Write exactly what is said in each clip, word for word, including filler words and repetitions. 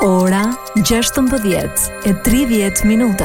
Ora gjashtëmbëdhjetë e tridhjetë minuta.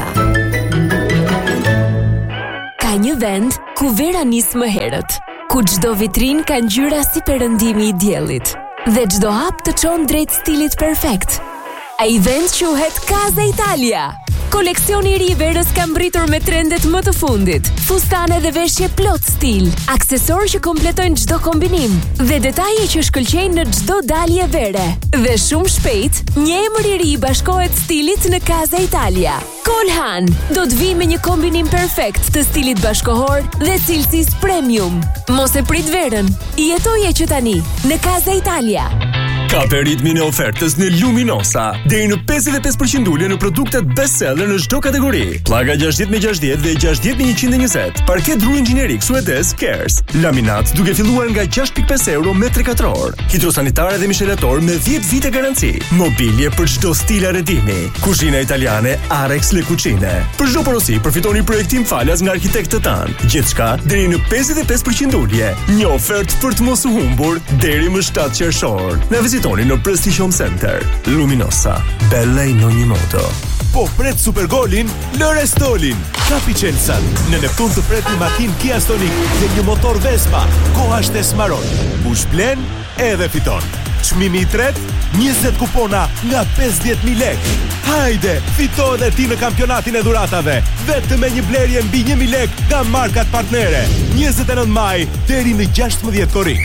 Ka një vend ku vera nis më herët, ku çdo vitrin ka ngjyra si perëndimi i diellit dhe çdo hap të çon drejt stilit perfekt. Ai vend quhet Casa Italia. Koleksioni i ri i verës ka mbritur me trendet më të fundit. Fustane dhe veshje plot stil, aksesorë që kompletojnë çdo kombinim dhe detaje që shkëlqejnë në çdo dalje vere. Dhe shumë shpejt, një emër i ri bashkohet stilit në Casa Italia. Kolhan do të vi me një kombinim perfekt të stilit bashkohor dhe cilësisë premium. Mos e prit verën, jetoje që tani në Casa Italia. Ka për ritmin e ofertës në Luminosa deri në pesëdhjetë e pesë përqind ulje në produktet bestseller në çdo kategori. Pllaga gjashtëdhjetë me gjashtëdhjetë dhe gjashtëdhjetë me njëqind e njëzet. Parket dru inxhinierik suedez Kers. Laminat duke filluar nga gjashtë pikë pesë euro metri katror. Hidrosanitare dhe mishelator me dhjetë vite garanci. Mobilje për çdo stil arredimi. Kuzhina italiane Arex Le Cucine. Për çdo porosi përfitoni projektim falas nga arkitektët tanë. Gjithçka deri në pesëdhjetë e pesë përqind ulje. Një ofertë për të mos u humbur deri më shtatë qershor. Na vizitoni në Prestige Home Center. Luminosa, bella in ogni modo. Po pret Supergolin, lëre stolin. Kapi Chelsea. Në Neptun të pret një makinë Kia Stonic dhe një motor Vespa. Koha është e smaron. Kush blen, edhe fiton. Çmimi i tretë, njëzet kupona nga pesëdhjetë mijë lekë. Hajde, fito edhe ti në kampionatin e dhuratave. Vetëm me një blerje mbi një mijë lekë nga markat partnere. njëzet e nëntë maj deri në gjashtëdhjetë korrik.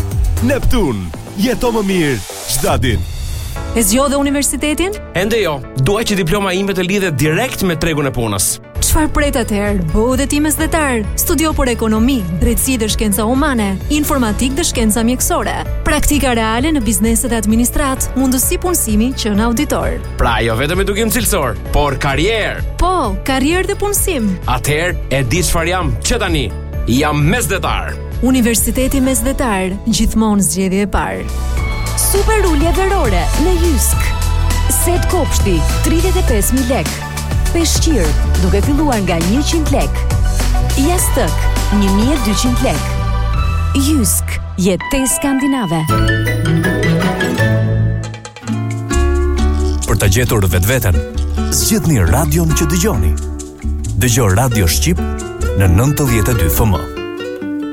Neptun, jeto më mirë çdo ditë. E zgjodhe universitetin? Ende jo, dua që diploma ime të lidhet direkt me tregun e punës. Çfarë pret atëherë? Bëu dhe ti mesdhetar. Studio për ekonomi, drejtësi dhe shkenca humane, informatik dhe shkenca mjekësore, praktika reale në bizneset e administrat, mundësi punësimi që në auditor. Pra jo vetëm edukim cilësor, por karrierë. Po, karrierë dhe punësim. Atëherë e di çfarë jam që tani. Jam mesdhetar. Universiteti Mesdhetar, gjithmonë zgjedhje e parë. Super ulje verore në Jysk. Set kopshti, tridhjetë e pesë mijë lekë. Peshqir, duke filluar nga njëqind lekë. Jastëk, një mijë e dyqind lekë. Jysk, jetë skandinave. Për ta gjetur vetveten, zgjidhni radion që dëgjoni. Dëgjo Radio Shqip në nëntëdhjetë e dy F M.